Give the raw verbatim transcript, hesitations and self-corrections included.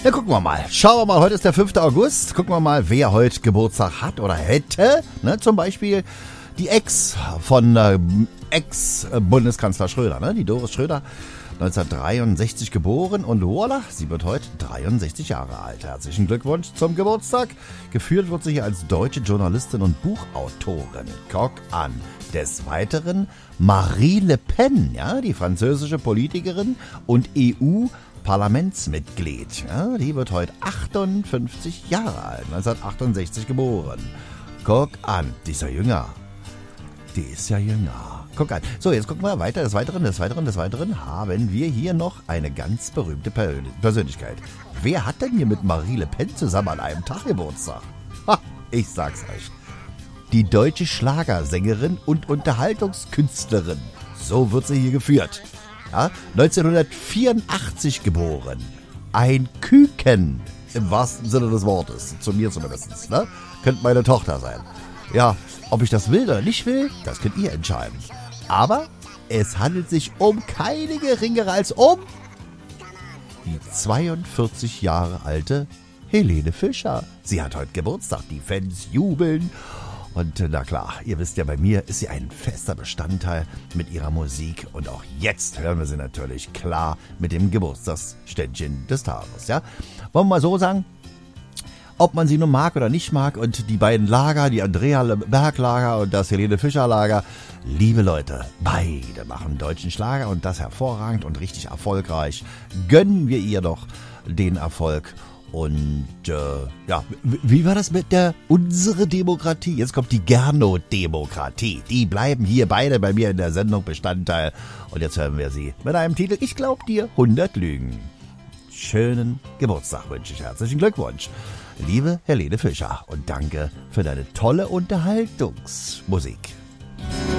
Ja, gucken wir mal. Schauen wir mal, heute ist der fünfte August. Gucken wir mal, wer heute Geburtstag hat oder hätte. Ne, zum Beispiel die Ex von äh, Ex-Bundeskanzler Schröder, ne? Die Doris Schröder, neunzehnhundertdreiundsechzig geboren und voilà, sie wird heute dreiundsechzig Jahre alt. Herzlichen Glückwunsch zum Geburtstag. Geführt wird sie hier als deutsche Journalistin und Buchautorin. Guck an. Des Weiteren Marie Le Pen, ja, die französische Politikerin und E U-Parlamentsmitglied. Ja, die wird heute achtundfünfzig Jahre alt, neunzehnhundertachtundsechzig geboren. Guck an, die ist ja jünger. Die ist ja jünger. Guck an. So, jetzt gucken wir weiter. Des Weiteren, des Weiteren, des Weiteren haben wir hier noch eine ganz berühmte Persönlichkeit. Wer hat denn hier mit Marie Le Pen zusammen an einem Tag Geburtstag? Ha, ich sag's euch. Die deutsche Schlagersängerin und Unterhaltungskünstlerin. So wird sie hier geführt. Ja, neunzehnhundertvierundachtzig geboren. Ein Küken, im wahrsten Sinne des Wortes. Zu mir zumindest. Ne? Könnte meine Tochter sein. Ja, ob ich das will oder nicht will, das könnt ihr entscheiden. Aber es handelt sich um keine geringere als um die zweiundvierzig Jahre alte Helene Fischer. Sie hat heute Geburtstag, die Fans jubeln. Und na klar, ihr wisst ja, bei mir ist sie ein fester Bestandteil mit ihrer Musik. Und auch jetzt hören wir sie natürlich klar mit dem Geburtstagsständchen des Tages. Ja? Wollen wir mal so sagen, ob man sie nun mag oder nicht mag. Und die beiden Lager, die Andrea Berg Lager und das Helene Fischer Lager, liebe Leute, beide machen deutschen Schlager und das hervorragend und richtig erfolgreich. Gönnen wir ihr doch den Erfolg. Und äh, ja, wie war das mit der unsere Demokratie? Jetzt kommt die Gernot-Demokratie. Die bleiben hier beide bei mir in der Sendung Bestandteil. Und jetzt hören wir sie mit einem Titel, ich glaub dir, hundert Lügen. Schönen Geburtstag wünsche ich, herzlichen Glückwunsch. Liebe Helene Fischer und danke für deine tolle Unterhaltungsmusik.